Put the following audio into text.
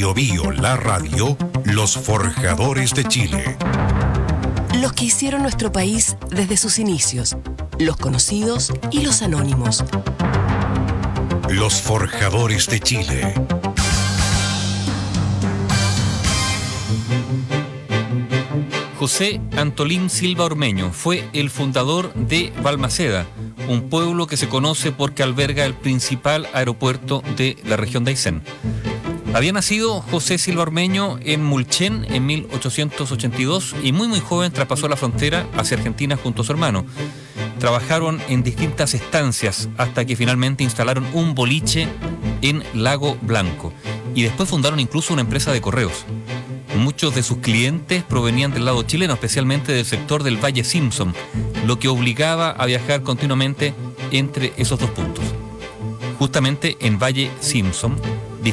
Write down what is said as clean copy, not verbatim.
Biobío, la radio, los forjadores de Chile. Los que hicieron nuestro país desde sus inicios, los conocidos y los anónimos. Los forjadores de Chile. José Antolín Silva Ormeño fue el fundador de Balmaceda, un pueblo que se conoce porque alberga el principal aeropuerto de la región de Aysén. Había nacido José Silva Ormeño en Mulchen en 1882 y muy joven traspasó la frontera hacia Argentina junto a su hermano. Trabajaron en distintas estancias hasta que finalmente instalaron un boliche en Lago Blanco y después fundaron incluso una empresa de correos. Muchos de sus clientes provenían del lado chileno, especialmente del sector del Valle Simpson, lo que obligaba a viajar continuamente entre esos dos puntos. Justamente en Valle Simpson